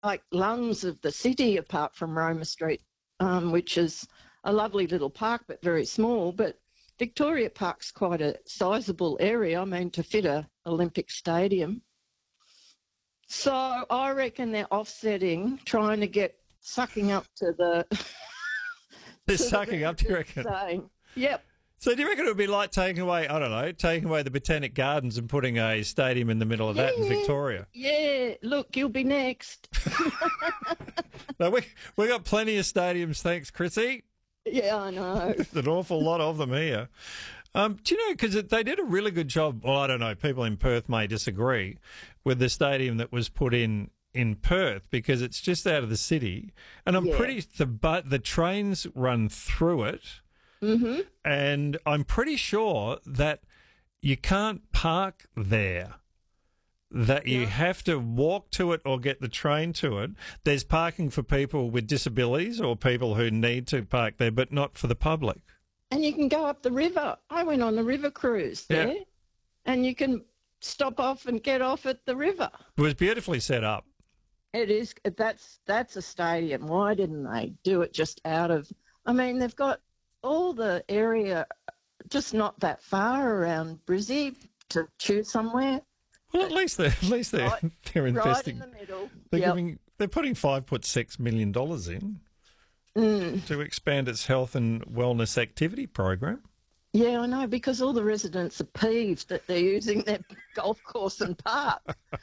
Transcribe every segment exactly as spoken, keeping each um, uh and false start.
like lungs of the city apart from Roma Street, um, which is a lovely little park but very small. But Victoria Park's quite a sizable area, I mean, to fit a Olympic stadium. So I reckon they're offsetting, trying to get sucking up to the... They're to sucking the up, do you reckon? saying. Yep. So do you reckon it would be like taking away, I don't know, taking away the Botanic Gardens and putting a stadium in the middle of that in Victoria? Yeah, look, you'll be next. No, we we got plenty of stadiums, thanks, Chrissy. Yeah, I know. An awful lot of them here. Um, do you know, because they did a really good job, well, I don't know, people in Perth may disagree, with the stadium that was put in in Perth because it's just out of the city. And I'm Yeah. pretty, the, but the trains run through it. Mm-hmm. And I'm pretty sure that you can't park there, that you No. have to walk to it or get the train to it. There's parking for people with disabilities or people who need to park there, but not for the public. And you can go up the river. I went on the river cruise Yeah. there, and you can stop off and get off at the river. It was beautifully set up. It is. That's that's a stadium. Why didn't they do it just out of? I mean, they've got all the area, just not that far around Brizzy to choose somewhere. Well, at least they're at least they're Right- they're Right investing. in the middle. They're Yep. giving they're putting five point six million dollars in Mm. to expand its health and wellness activity program. Yeah, I know, because all the residents are peeved that they're using their golf course and park.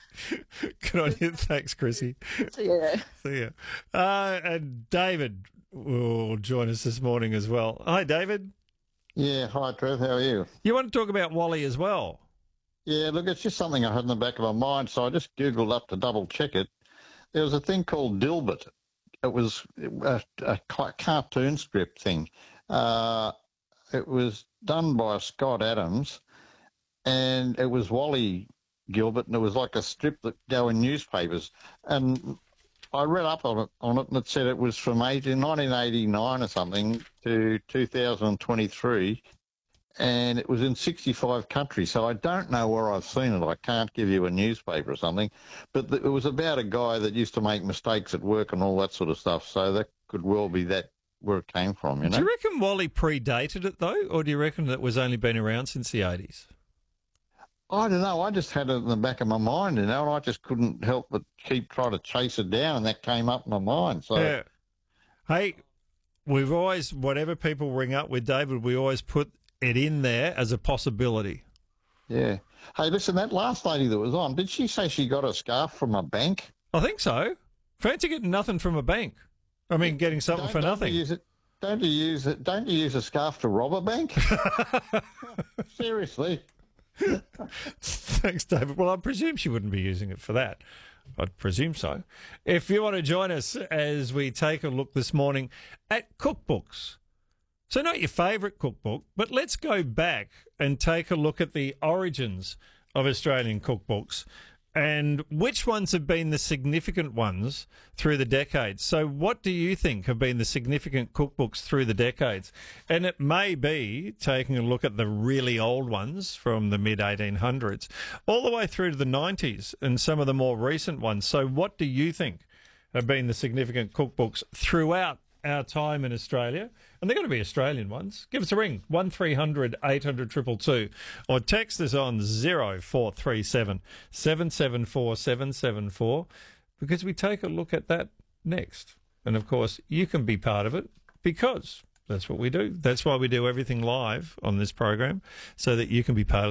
Good on you, thanks, Chrissy. So, yeah. See ya. Uh, and David will join us this morning as well. Hi, David. Yeah, hi Trev, how are you? You want to talk about Wally as well? Yeah, look, it's just something I had in the back of my mind, so I just Googled up to double check it. There was a thing called Dilbert. It was a, a ca- cartoon strip thing. Uh, it was done by Scott Adams, and it was Wally Gilbert, and it was like a strip that go in newspapers. And I read up on it, on it and it said it was from eighteen, nineteen eighty-nine or something to two thousand twenty-three, and it was in sixty-five countries. So I don't know where I've seen it. I can't give you a newspaper or something. But th- it was about a guy that used to make mistakes at work and all that sort of stuff. So that could well be that where it came from, you know? Do you reckon Wally predated it, though, or do you reckon that it was only been around since the eighties? I don't know. I just had it in the back of my mind, you know, and I just couldn't help but keep trying to chase it down, and that came up in my mind. So, Yeah. Hey, we've always, whatever people ring up with David, we always put it in there as a possibility. yeah. Hey, listen, that last lady that was on, did she say she got a scarf from a bank? I think so. Fancy getting nothing from a bank. I mean, getting something Don't- for don't nothing. You use it, don't you use it? Don't you use a scarf to rob a bank? Seriously. Thanks, David. Well, I presume she wouldn't be using it for that. I'd presume so. If you want to join us as we take a look this morning at cookbooks. So not your favourite cookbook, but let's go back and take a look at the origins of Australian cookbooks and which ones have been the significant ones through the decades. So what do you think have been the significant cookbooks through the decades? And it may be taking a look at the really old ones from the mid eighteen hundreds all the way through to the nineties and some of the more recent ones. So what do you think have been the significant cookbooks throughout our time in Australia? And they're going to be Australian ones. Give us a ring, one three hundred eight hundred two two two, or text us on zero four three seven seven seven four seven seven four, because we take a look at that next. And of course, you can be part of it because that's what we do. That's why we do everything live on this program, so that you can be part of